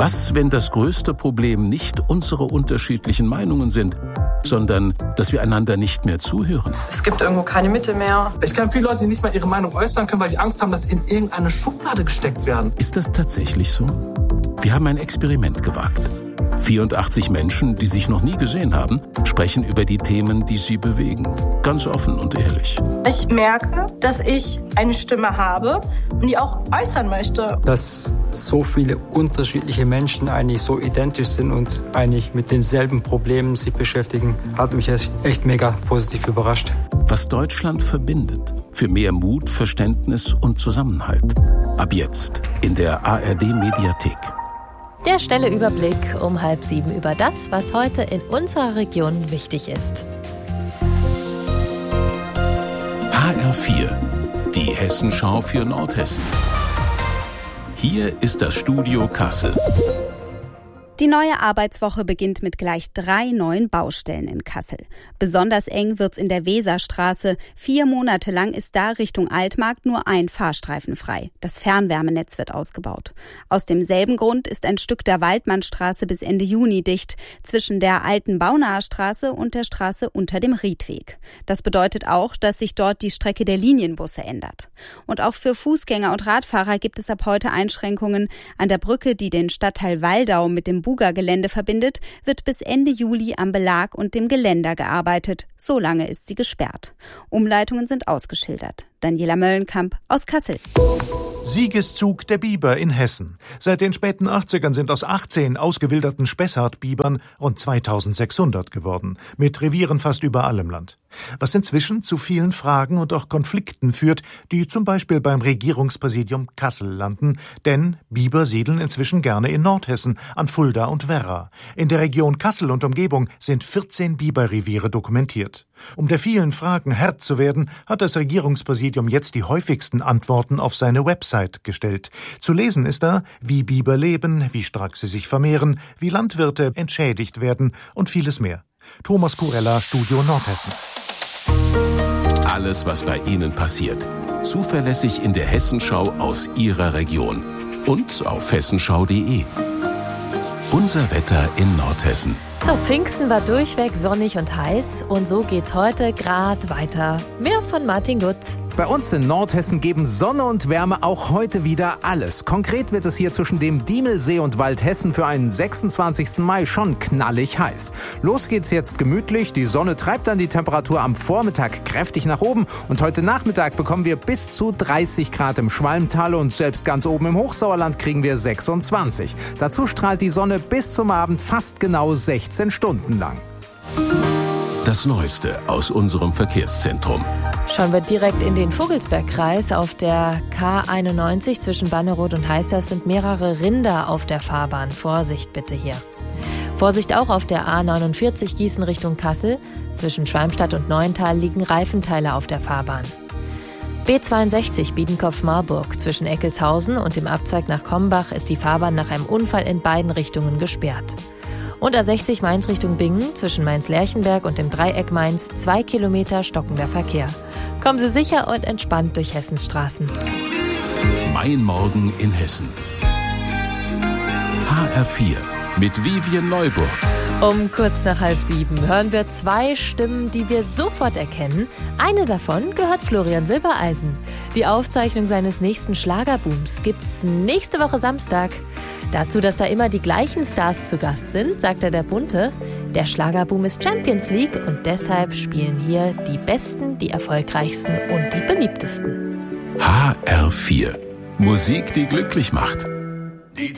Was, wenn das größte Problem nicht unsere unterschiedlichen Meinungen sind, sondern dass wir einander nicht mehr zuhören? Es gibt irgendwo keine Mitte mehr. Ich kenne viele Leute, die nicht mal ihre Meinung äußern können, weil die Angst haben, dass sie in irgendeine Schublade gesteckt werden. Ist das tatsächlich so? Wir haben ein Experiment gewagt. 84 Menschen, die sich noch nie gesehen haben, sprechen über die Themen, die sie bewegen. Ganz offen und ehrlich. Ich merke, dass ich eine Stimme habe und die auch äußern möchte. Dass so viele unterschiedliche Menschen eigentlich so identisch sind und eigentlich mit denselben Problemen sich beschäftigen, hat mich echt mega positiv überrascht. Was Deutschland verbindet. Für mehr Mut, Verständnis und Zusammenhalt. Ab jetzt in der ARD-Mediathek. Der schnelle Überblick um 6:30 über das, was heute in unserer Region wichtig ist. HR4, die Hessenschau für Nordhessen. Hier ist das Studio Kassel. Die neue Arbeitswoche beginnt mit gleich 3 neuen Baustellen in Kassel. Besonders eng wird's in der Weserstraße. 4 Monate lang ist da Richtung Altmarkt nur ein Fahrstreifen frei. Das Fernwärmenetz wird ausgebaut. Aus demselben Grund ist ein Stück der Waldmannstraße bis Ende Juni dicht, zwischen der alten Baunaher Straße und der Straße unter dem Riedweg. Das bedeutet auch, dass sich dort die Strecke der Linienbusse ändert. Und auch für Fußgänger und Radfahrer gibt es ab heute Einschränkungen. An der Brücke, die den Stadtteil Waldau mit dem Buga-Gelände verbindet, wird bis Ende Juli am Belag und dem Geländer gearbeitet. So lange ist sie gesperrt. Umleitungen sind ausgeschildert. Daniela Möllenkamp aus Kassel. Siegeszug der Biber in Hessen. Seit den späten 80ern sind aus 18 ausgewilderten Spessart-Bibern rund 2600 geworden, mit Revieren fast überall im Land. Was inzwischen zu vielen Fragen und auch Konflikten führt, die zum Beispiel beim Regierungspräsidium Kassel landen, denn Biber siedeln inzwischen gerne in Nordhessen, an Fulda und Werra. In der Region Kassel und Umgebung sind 14 Biberreviere dokumentiert. Um der vielen Fragen Herr zu werden, hat das Regierungspräsidium jetzt die häufigsten Antworten auf seine Website gestellt. Zu lesen ist da, wie Biber leben, wie stark sie sich vermehren, wie Landwirte entschädigt werden und vieles mehr. Thomas Kurella, Studio Nordhessen. Alles, was bei Ihnen passiert. Zuverlässig in der Hessenschau aus Ihrer Region. Und auf hessenschau.de. Unser Wetter in Nordhessen. So, Pfingsten war durchweg sonnig und heiß und so geht's heute grad weiter. Mehr von Martin Gutt. Bei uns in Nordhessen geben Sonne und Wärme auch heute wieder alles. Konkret wird es hier zwischen dem Diemelsee und Waldhessen für einen 26. Mai schon knallig heiß. Los geht's jetzt gemütlich. Die Sonne treibt dann die Temperatur am Vormittag kräftig nach oben. Und heute Nachmittag bekommen wir bis zu 30 Grad im Schwalmtal und selbst ganz oben im Hochsauerland kriegen wir 26. Dazu strahlt die Sonne bis zum Abend fast genau 16 Stunden lang. Das Neueste aus unserem Verkehrszentrum. Schauen wir direkt in den Vogelsbergkreis. Auf der K91 zwischen Banneroth und Heißers sind mehrere Rinder auf der Fahrbahn. Vorsicht bitte hier. Vorsicht auch auf der A49 Gießen Richtung Kassel. Zwischen Schwalmstadt und Neuental liegen Reifenteile auf der Fahrbahn. B62 Biedenkopf-Marburg zwischen Eckelshausen und dem Abzweig nach Kombach ist die Fahrbahn nach einem Unfall in beiden Richtungen gesperrt. Und A60 Mainz Richtung Bingen zwischen Mainz-Lerchenberg und dem Dreieck Mainz 2 Kilometer stockender Verkehr. Kommen Sie sicher und entspannt durch Hessens Straßen. Mein Morgen in Hessen. HR4 mit Vivian Neuburg. Um kurz nach 6:30 hören wir 2 Stimmen, die wir sofort erkennen. Eine davon gehört Florian Silbereisen. Die Aufzeichnung seines nächsten Schlagerbooms gibt's nächste Woche Samstag. Dazu, dass da immer die gleichen Stars zu Gast sind, sagt er der Bunte. Der Schlagerboom ist Champions League und deshalb spielen hier die Besten, die Erfolgreichsten und die Beliebtesten. HR4. Musik, die glücklich macht.